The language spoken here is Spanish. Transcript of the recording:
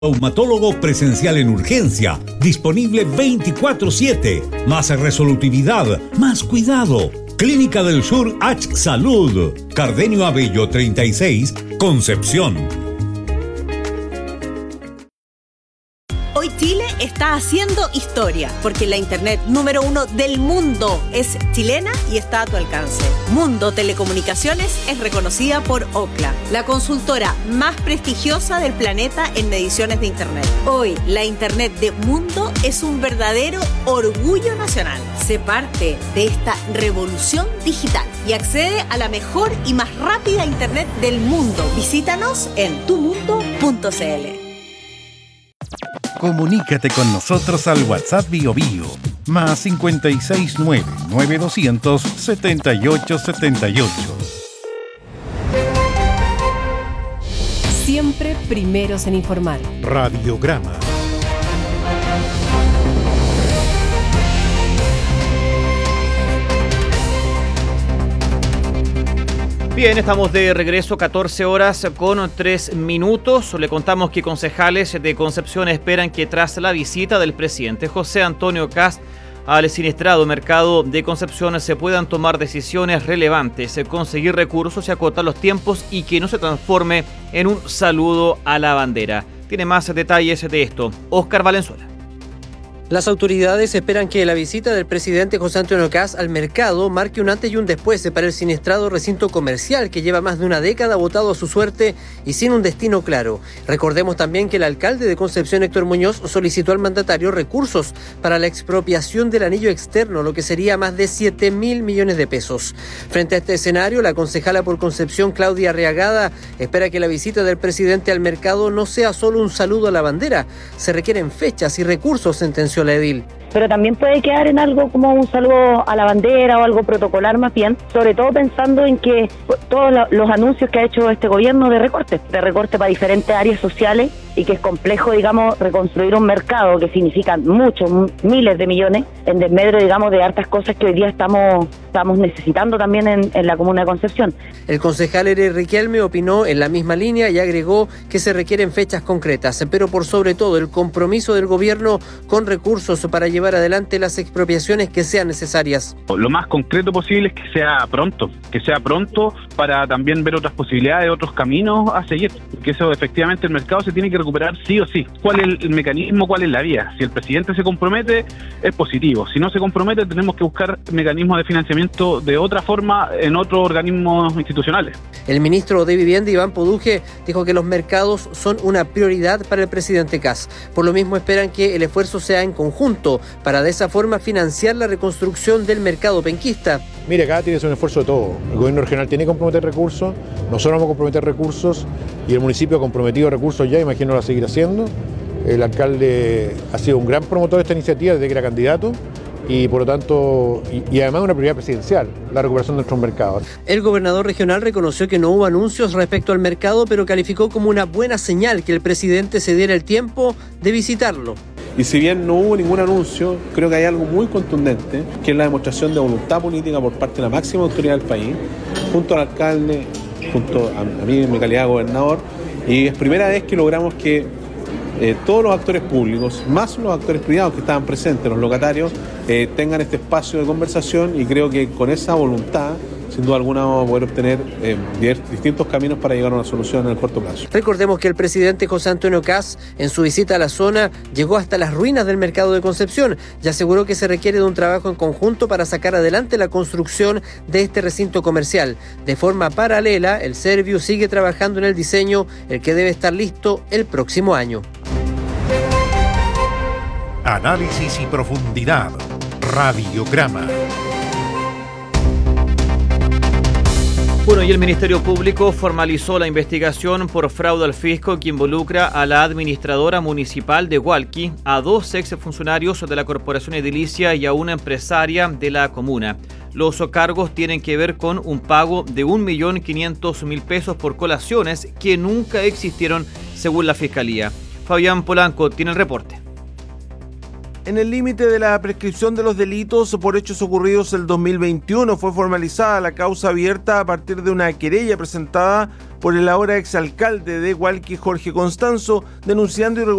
Traumatólogo presencial en urgencia, disponible 24/7, más resolutividad, más cuidado. Clínica del Sur H Salud, Cardenio Abello 36, Concepción. Hoy Chile está haciendo historia, porque la internet número 1 del mundo es chilena y está a tu alcance. Mundo Telecomunicaciones es reconocida por Ookla, la consultora más prestigiosa del planeta en mediciones de internet. Hoy, la internet de Mundo es un verdadero orgullo nacional. Sé parte de esta revolución digital y accede a la mejor y más rápida internet del mundo. Visítanos en tumundo.cl. Comunícate con nosotros al WhatsApp BioBio, más 569-9200-7878. Siempre primeros en informar. Radiograma. Bien, estamos de regreso, 14 horas con 3 minutos. Le contamos que concejales de Concepción esperan que tras la visita del presidente José Antonio Kast al siniestrado mercado de Concepción se puedan tomar decisiones relevantes, conseguir recursos y acotar los tiempos y que no se transforme en un saludo a la bandera. Tiene más detalles de esto Óscar Valenzuela. Las autoridades esperan que la visita del presidente José Antonio Kast al mercado marque un antes y un después para el siniestrado recinto comercial que lleva más de una década botado a su suerte y sin un destino claro. Recordemos también que el alcalde de Concepción, Héctor Muñoz, solicitó al mandatario recursos para la expropiación del anillo externo, lo que sería más de 7.000 millones de pesos. Frente a este escenario, la concejala por Concepción, Claudia Arriagada, espera que la visita del presidente al mercado no sea solo un saludo a la bandera. Se requieren fechas y recursos, sentenció la edil. Pero también puede quedar en algo como un saludo a la bandera o algo protocolar más bien, sobre todo pensando en que todos los anuncios que ha hecho este gobierno de recorte para diferentes áreas sociales y que es complejo, digamos, reconstruir un mercado que significa muchos, miles de millones en desmedro, digamos, de hartas cosas que hoy día estamos necesitando también en la comuna de Concepción. El concejal Ere Riquelme opinó en la misma línea y agregó que se requieren fechas concretas, pero por sobre todo el compromiso del gobierno con recursos para llevar adelante las expropiaciones que sean necesarias. Lo más concreto posible es que sea pronto para también ver otras posibilidades, otros caminos a seguir, porque eso efectivamente el mercado se tiene que recuperar sí o sí. ¿Cuál es el mecanismo, cuál es la vía? Si el presidente se compromete, es positivo. Si no se compromete, tenemos que buscar mecanismos de financiamiento de otra forma en otros organismos institucionales. El ministro de Vivienda, Iván Poduje, dijo que los mercados son una prioridad para el presidente Kast. Por lo mismo esperan que el esfuerzo sea en conjunto para de esa forma financiar la reconstrucción del mercado penquista. Mire, acá tiene que ser un esfuerzo de todo. El gobierno regional tiene que comprometer recursos, nosotros vamos a comprometer recursos y el municipio ha comprometido recursos ya, imagino lo va a seguir haciendo. El alcalde ha sido un gran promotor de esta iniciativa desde que era candidato. Y por lo tanto, y además una prioridad presidencial, la recuperación de nuestros mercados. El gobernador regional reconoció que no hubo anuncios respecto al mercado, pero calificó como una buena señal que el presidente se diera el tiempo de visitarlo. Y si bien no hubo ningún anuncio, creo que hay algo muy contundente, que es la demostración de voluntad política por parte de la máxima autoridad del país, junto al alcalde, junto a mí en mi calidad de gobernador, y es primera vez que logramos que todos los actores públicos, más los actores privados que estaban presentes, los locatarios, tengan este espacio de conversación y creo que con esa voluntad, sin duda alguna, vamos a poder obtener distintos caminos para llegar a una solución en el corto plazo. Recordemos que el presidente José Antonio Kast, en su visita a la zona, llegó hasta las ruinas del mercado de Concepción y aseguró que se requiere de un trabajo en conjunto para sacar adelante la construcción de este recinto comercial. De forma paralela, el Serviu sigue trabajando en el diseño, el que debe estar listo el próximo año. Análisis y profundidad. Radiograma. Bueno, y el Ministerio Público formalizó la investigación por fraude al fisco que involucra a la administradora municipal de Hualqui, a 2 exfuncionarios de la Corporación Edilicia y a una empresaria de la comuna. Los cargos tienen que ver con un pago de 1.500.000 pesos por colaciones que nunca existieron, según la Fiscalía. Fabián Polanco tiene el reporte. En el límite de la prescripción de los delitos por hechos ocurridos el 2021 fue formalizada la causa abierta a partir de una querella presentada por el ahora exalcalde de Hualqui, Jorge Constanzo, denunciando